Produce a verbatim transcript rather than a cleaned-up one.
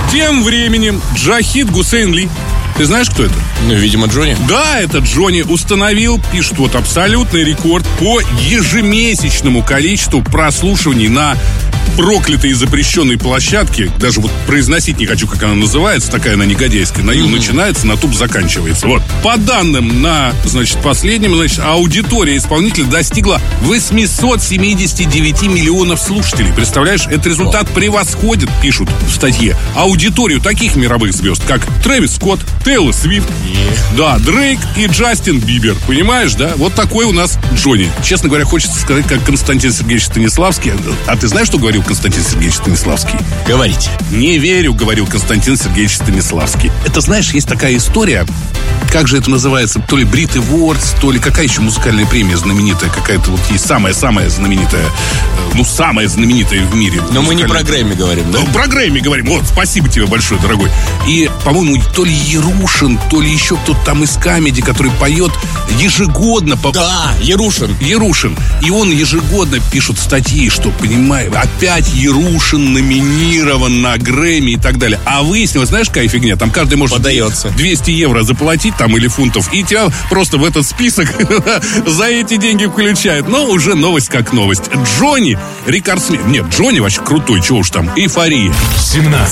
Тем временем Джахид Гусейн Ли. Ты знаешь, кто это? Ну, видимо, Джонни. Да, это Джонни установил, пишет, вот абсолютный рекорд по ежемесячному количеству прослушиваний на проклятой и запрещенной площадке. Даже вот произносить не хочу, как она называется. Такая она негодяйская. На Ю mm-hmm. начинается, на Туб заканчивается. Вот. По данным на, значит, последнем, значит, аудитория исполнителя достигла восемьсот семьдесят девять миллионов слушателей. Представляешь, этот результат oh. превосходит, пишут в статье, аудиторию таких мировых звезд, как Трэвис Скотт, Тейлор Свифт, yeah. да, Дрейк и Джастин Бибер. Понимаешь, да? Вот такой у нас Джонни. Честно говоря, хочется сказать, как Константин Сергеевич Станиславский. А ты знаешь, что говорил Константин Сергеевич Станиславский? Говорите. Не верю, говорил Константин Сергеевич Станиславский. Это, знаешь, есть такая история, как же это называется, то ли Brit Awards, то ли какая еще музыкальная премия знаменитая, какая-то вот есть самая-самая знаменитая, ну, самая знаменитая в мире. Но мы не про Грэмми говорим, да? Ну, про Грэмми говорим. Вот, спасибо тебе большое, дорогой. И, по-моему, то ли Ярушин, то ли еще кто-то там из Камеди, который поет ежегодно. По... Да, Ярушин. Ярушин. И он ежегодно пишет статьи, что, понимаешь, опять Ярушин номинирован на Грэмми и так далее. А выяснилось, знаешь, какая фигня? Там каждый может подается двести евро заплатить там или фунтов, и тебя просто в этот список за эти деньги включают. Но уже новость как новость. Джонни, рекордсмен. Нет, Джонни вообще крутой, чего уж там. Эйфория. семнадцать